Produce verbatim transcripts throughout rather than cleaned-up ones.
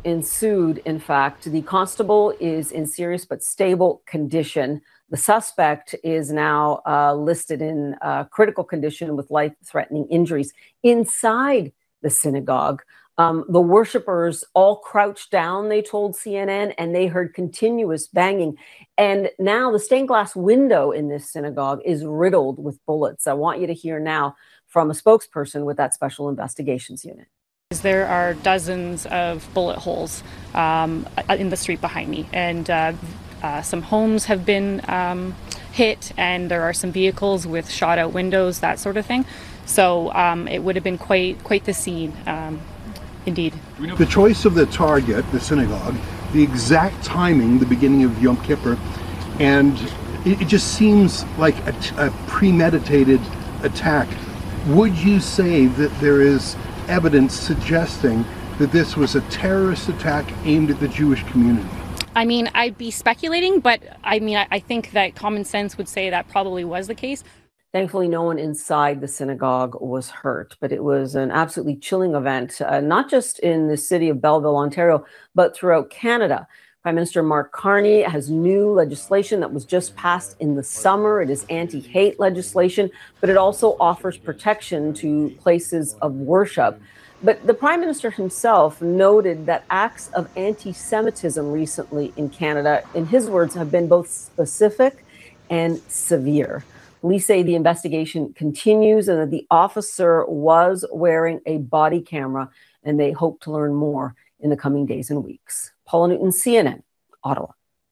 ensued, in fact. The constable is in serious but stable condition. The suspect is now uh, listed in uh, critical condition with life-threatening injuries. Inside the synagogue, um, the worshipers all crouched down, they told C N N, and they heard continuous banging. And now the stained glass window in this synagogue is riddled with bullets. I want you to hear now from a spokesperson with that Special Investigations Unit. There are dozens of bullet holes um, in the street behind me, and uh, uh, some homes have been um, hit, and there are some vehicles with shot out windows, that sort of thing. So um, it would have been quite quite the scene, um, indeed. The choice of the target, the synagogue, the exact timing, the beginning of Yom Kippur, and it, it just seems like a, a premeditated attack. Would you say that there is evidence suggesting that this was a terrorist attack aimed at the Jewish community? I mean, I'd be speculating, but I mean, I, I think that common sense would say that probably was the case. Thankfully, no one inside the synagogue was hurt, but it was an absolutely chilling event, uh, not just in the city of Belleville, Ontario, but throughout Canada. Prime Minister Mark Carney has new legislation that was just passed in the summer. It is anti-hate legislation, but it also offers protection to places of worship. But the Prime Minister himself noted that acts of anti-Semitism recently in Canada, in his words, have been both specific and severe. Police say the investigation continues and that the officer was wearing a body camera, and they hope to learn more in the coming days and weeks. Paula Newton, C N N, Ottawa.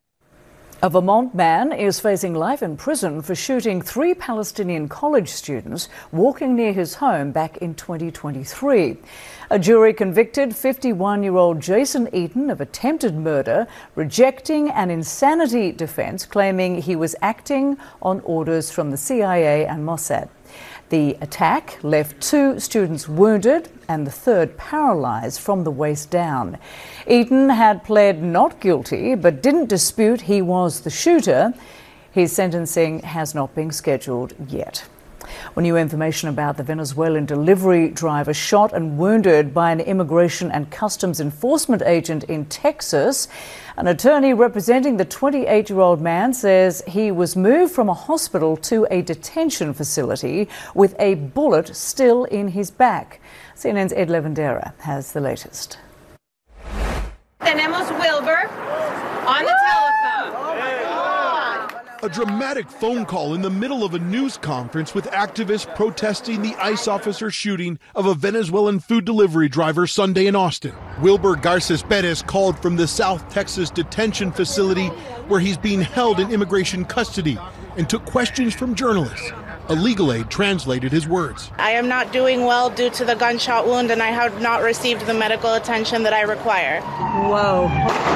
A Vermont man is facing life in prison for shooting three Palestinian college students walking near his home back in twenty twenty-three. A jury convicted fifty-one-year-old Jason Eaton of attempted murder, rejecting an insanity defense claiming he was acting on orders from the C I A and Mossad. The attack left two students wounded and the third paralyzed from the waist down. Eaton had pled not guilty but didn't dispute he was the shooter. His sentencing has not been scheduled yet. Well, new information about the Venezuelan delivery driver shot and wounded by an Immigration and Customs Enforcement agent in Texas. An attorney representing the twenty-eight-year-old man says he was moved from a hospital to a detention facility with a bullet still in his back. C N N's Ed Lavandera has the latest. Tenemos Wilbur on the telephone. A dramatic phone call in the middle of a news conference with activists protesting the ICE officer shooting of a Venezuelan food delivery driver Sunday in Austin. Wilbur Garces Perez called from the South Texas detention facility where he's being held in immigration custody and took questions from journalists. A legal aide translated his words. I am not doing well due to the gunshot wound, and I have not received the medical attention that I require. Whoa.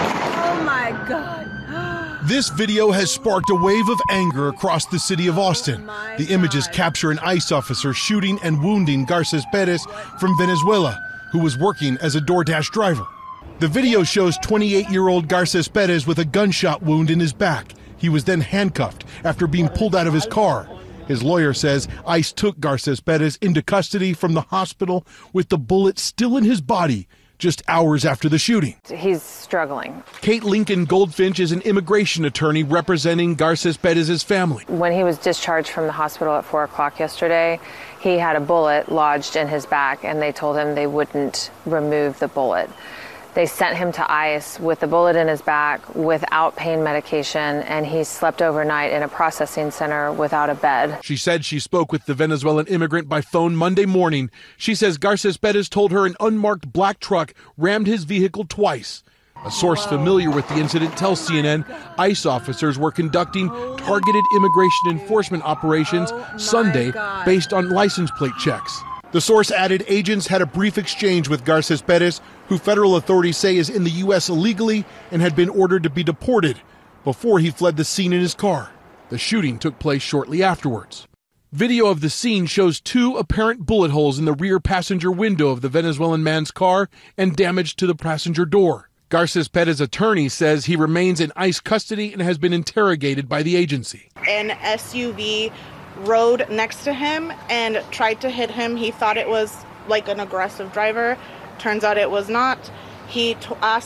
Oh my God. This video has sparked a wave of anger across the city of Austin. The images capture an ICE officer shooting and wounding Garces Perez from Venezuela, who was working as a DoorDash driver. The video shows twenty-eight-year-old Garces Perez with a gunshot wound in his back. He was then handcuffed after being pulled out of his car. His lawyer says ICE took Garces Perez into custody from the hospital with the bullet still in his body just hours after the shooting. He's struggling. Kate Lincoln Goldfinch is an immigration attorney representing Garces Perez's family. When he was discharged from the hospital at four o'clock yesterday, he had a bullet lodged in his back, and they told him they wouldn't remove the bullet. They sent him to ICE with the bullet in his back without pain medication, and he slept overnight in a processing center without a bed. She said she spoke with the Venezuelan immigrant by phone Monday morning. She says Garces Perez told her an unmarked black truck rammed his vehicle twice. A source familiar with the incident tells C N N ICE officers were conducting targeted immigration enforcement operations Sunday based on license plate checks. The source added agents had a brief exchange with Garces Perez, who federal authorities say is in the U S illegally and had been ordered to be deported, before he fled the scene in his car. The shooting took place shortly afterwards. Video of the scene shows two apparent bullet holes in the rear passenger window of the Venezuelan man's car and damage to the passenger door. Garces Perez's attorney says he remains in ICE custody and has been interrogated by the agency. An S U V rode next to him and tried to hit him. He thought it was like an aggressive driver. Turns out it was not. He t- asked